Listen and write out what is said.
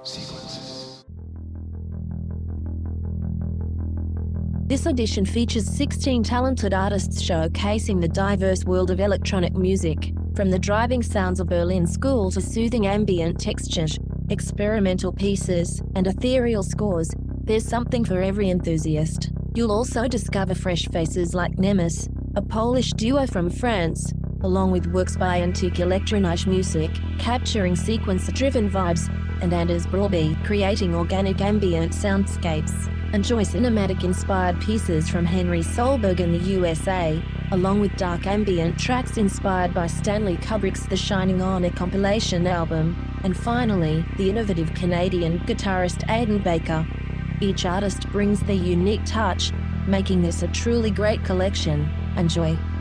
Sequences. This edition features 16 talented artists showcasing the diverse world of electronic music, from the driving sounds of Berlin School to soothing ambient textures, experimental pieces, and ethereal scores. There's something for every enthusiast. You'll also discover fresh faces like Nemes, a Polish duo from France, along with works by Antique Electronic Music, capturing sequence-driven vibes, and Anders Broby, creating organic ambient soundscapes. Enjoy cinematic-inspired pieces from Henry Solberg in the USA, along with dark ambient tracks inspired by Stanley Kubrick's The Shining on a compilation album. And finally, the innovative Canadian guitarist Aidan Baker. Each artist brings their unique touch, making this a truly great collection. Enjoy.